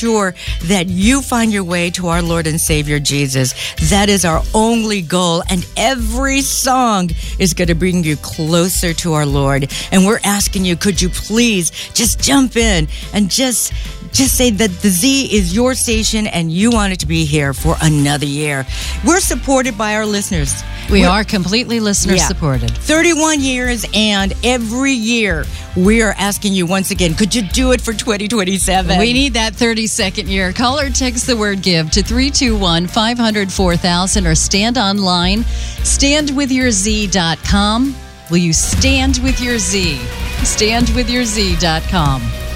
sure that you find your way to our Lord and Savior Jesus. That is our only goal, and every song is going to bring you closer to our Lord. And we're asking you, could you please just jump in and just say that the Z is your station and you want it to be here for another year. We're supported by our listeners. We are completely listener supported. 31 years, and every year we are asking you once again, could you do it for 2027? We need that 32nd year. Call or text the word GIVE to 321-500-4000 or stand online, standwithyourz.com. Will you stand with your Z? Standwithyourz.com.